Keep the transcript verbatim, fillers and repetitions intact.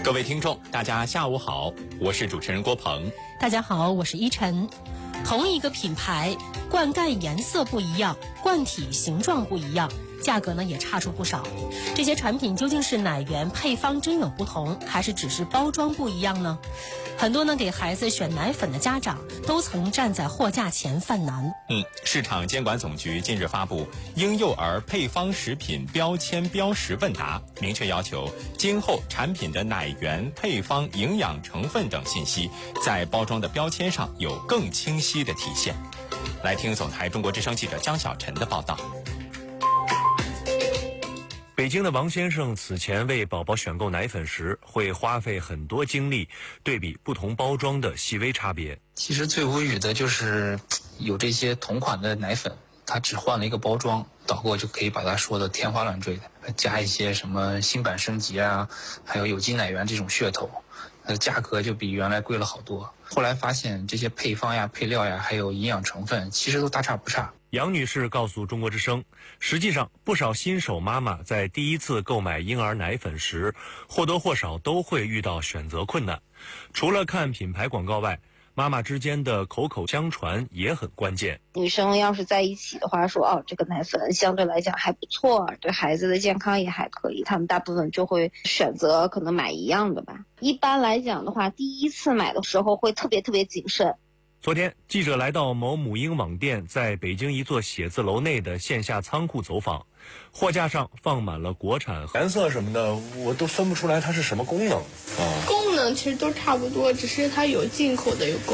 各位听众，大家下午好，我是主持人郭鹏。 大家好，我是依晨。同一个品牌，罐盖颜色不一样，罐体形状不一样，价格呢也差出不少。这些产品究竟是奶源配方真有不同，还是只是包装不一样呢？很多呢给孩子选奶粉的家长都曾站在货架前犯难。 嗯，市场监管总局近日发布《婴幼儿配方食品标签标识问答》，明确要求今后产品的奶源、配方、营养成分等信息在包装的标签上有更清晰的体现。来听总台中国之声记者江小晨的报道。 北京的王先生此前为宝宝选购奶粉时，会花费很多精力对比不同包装的细微差别。 其实最无语的就是有这些同款的奶粉，它只换了一个包装，导购就可以把它说的天花乱坠的，加一些什么新版升级啊，还有有机奶源这种噱头，它的价格就比原来贵了好多。后来发现这些配方呀、配料呀，还有营养成分，其实都大差不差。 杨女士告诉中国之声，实际上不少新手妈妈在第一次购买婴儿奶粉时，或多或少都会遇到选择困难。除了看品牌广告外，妈妈之间的口口相传也很关键。 女生要是在一起的话，说哦，这个奶粉相对来讲还不错，对孩子的健康也还可以，他们大部分就会选择可能买一样的吧。一般来讲的话，第一次买的时候会特别特别谨慎。 昨天，记者来到某母婴网店在北京一座写字楼内的线下仓库走访，货架上放满了国产颜色什么的，我都分不出来它是什么功能啊。 功能其实都差不多，只是它有进口的，有国